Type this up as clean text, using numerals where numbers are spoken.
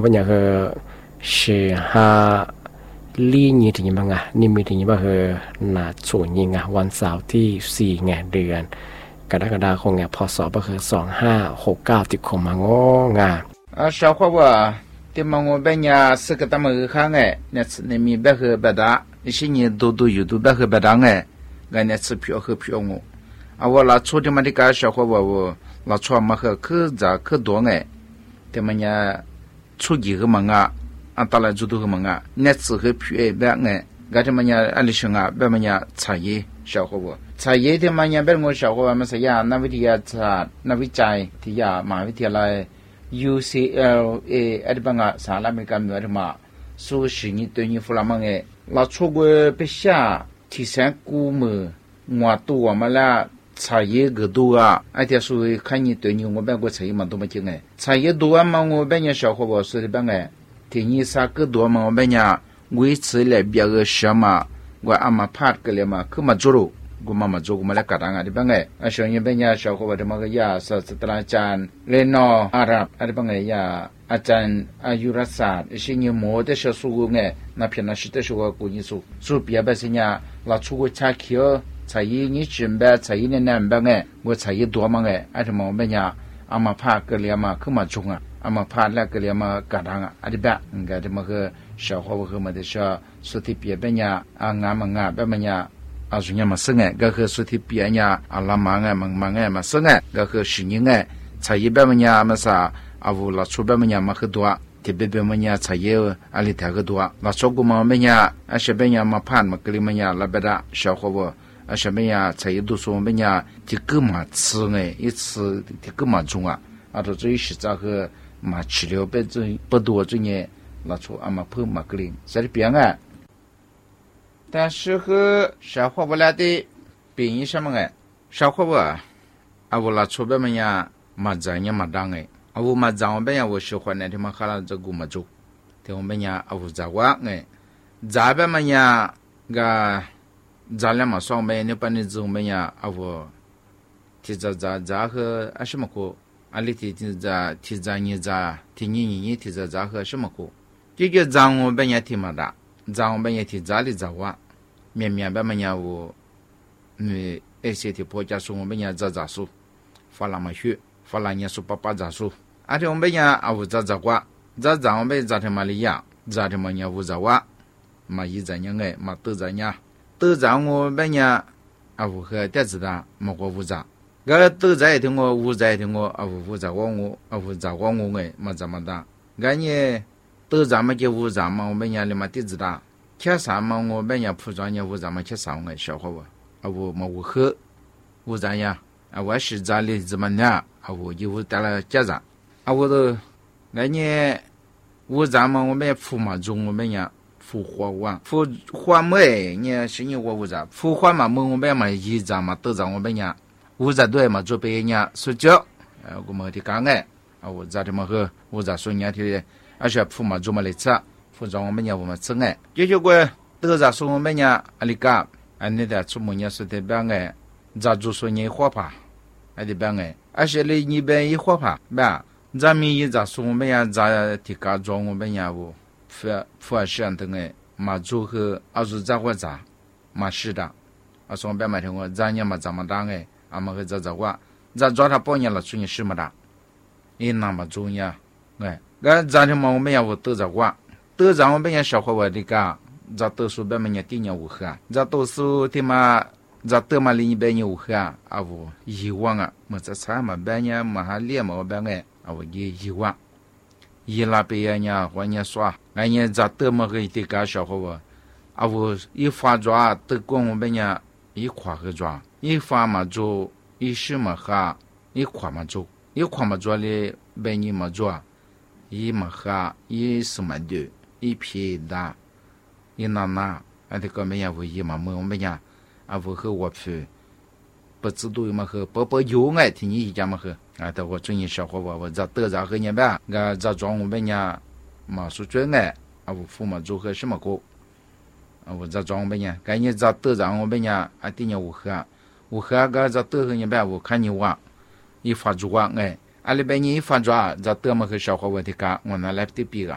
bây giờ是哈ลี่นี้ถึงยังไงนี่มีถึงยังไงน่าส่วนยังไงวันเสาร์ที่4เดือนกรกฎาคมพศ2569ที่คงมางง小伙伴ที่มองแบบนี้是个他们ข้างเนี่ยนี่มีแบบแบบนั้นสิ่งนี้ดูอยู่ดูแบบแบบนั้นกันเนี่ย是票我我拉出的嘛的个小伙伴我拉出嘛可多ที่มันเนี่ย出几个嘛当然做多个嘛那次和票แบบ个ที่มันเนี่ยอะไร说แบบมันเนี่ย产业小伙伴产业ที่มันเนี่ยแบบ我小伙伴มัน是呀นักวิทยาศาสตร์นักวิจัยที่呀มหาวิทยาลัยUCLA อะไรบางสหรัฐอเมริกาเหนือมาสู้สิ่งนี้ตัวนี้ฝรั่งมั้งเราช่วยไปเสียที่แสนกูมือหัวตัวมาแล้ว产业个多ไอ้ที่สู้看你ตัวนี้我แบบ个产业嘛都没听产业多嘛我แบบเนี่ย小伙伴说的แบบที่นี่สักตัวมาแบบเนี่ยวิธีเลยเบียร์เชื่อมาว่าอามาพัดกันเลยมาคือมาจูรุกูมาจูกูมาแล้วกระดังอะไรแบบไอ้ช่วงนี้แบบเนี่ยชาวเขาบอกว่าอย่าศาสตราจารย์เรนออาหรับอะไรแบบอย่าอาจารย์อายุรศาสตร์สิ่งนี้โมเดลสู้นับเพียงนับสิทธิ์สู้กูนี่สู้เบียร์แบบเนี่ยเราสู้ชาเขียวใช้ยี่จุ่มแบบใช้ยี่เนี่ยแบบกูใช้ยี่ตัวมั้งไอ้ที่มองแบบเนี่ยอามาพัดกันเลยมาคือมาจุงอามาพัดแล้วก็เลยมากระดังอะไรแบบงั้นที่มันคือชาวเขาบอกมาเดชสุดที่เปียแบบเนี่ยงามแบบเนี่ยอาจุเนี่ยมาซึ่งก็คือสุดที่เปียเนี่ยลามังมาซึ่งก็คือสิ่งนี้ใช้แบบเนี่ยมาซาอาวุธชุบแบบเนี่ยมาคือตัวที่แบบเนี่ยใช้อะไรที่คือตัวเราชอบมาแบบเนี่ยอาชีพเนี่ยมาผ่านมากลีมันเนี่ยละเบดาชาวเขาบอกอาชีพเนี่ยใช้ดูส่วนแบบเนี่ยที่กูมาซื้ออีซื้อที่กูมาจุงตัว这一时在和มา治疗被这不多这呢เราชอบมาเพิ่มมากลีใช่เปียง但是和小伙伴来的变异什么小伙伴我拉出别么呀嘛在呢嘛当我嘛在我边呀我喜欢那天嘛看了这个嘛做ที่我边呀我在我在别么呀个在了嘛上边那边的这边呀我ที่在和什么个อะไรที่在你在ที่你ที่在和什么个这个在我边呀ที่嘛的在我边也提早的早啊，面别么呀我，一些的国家说我们呀早说，发了嘛去，发了年数爸早说，而且我们呀我早过，早我们早天嘛里呀，早天嘛呀我早啊，嘛一早年嘛都早年，都早我们呀我和电子的嘛我我早，个都早一天我早一天我我早我早我嘛怎么的，个呢？都咱们就无咱们我们家里嘛地址大，吃啥嘛我们家铺装也无咱们吃啥小伙伴我嘛我喝无咱呀我是家里怎么呢我就带了家长我都那年无咱们我们铺嘛中我们家铺花梅你是你我无咱铺花嘛我们嘛一咱嘛都咱我们家无咱对嘛做别人睡觉我们的刚我咱的嘛和无咱说人的而且铺嘛做嘛来吃，铺装我们家我们吃这些个都在说我们家阿里嘎，那的出门也是的边咋做说你火怕，的边而且嘞你边一火怕，吧，咱们也咋说我们家咋提高装我们家我，富士等嘛做和是咋个咋，嘛是的，说我边嘛听我咱也嘛怎么当嘛个咋个，咋抓他半年了出你什么的，那么重要，个咱天嘛我们也我都在过，都在我们也小伙伴的个，咱都说别么也第年无喝，咱都说他妈，咱都嘛另一边有喝我遗忘么这菜嘛别呢嘛还练嘛我别我也遗忘，一那边呢我呢说，俺呢咱都嘛个的个小伙伴，我一发抓都跟我们呢一块个抓，一发嘛做，一时嘛喝，一块嘛做，一块嘛做嘞别你嘛做。一嘛哈一什么的，一皮的，一那，这个没有我一嘛我们呀，我和我去，不知道嘛和不有听你讲嘛和，这我最近小伙伴我在得着和你吧，在装我们呀，嘛说真我父母做和什么个，我在装我们呀，赶紧在得着我们呀，第年我喝个在得和你吧，我看你话，一发作阿里边你一发抓，在德么和小伙问题干，我拿来对比个。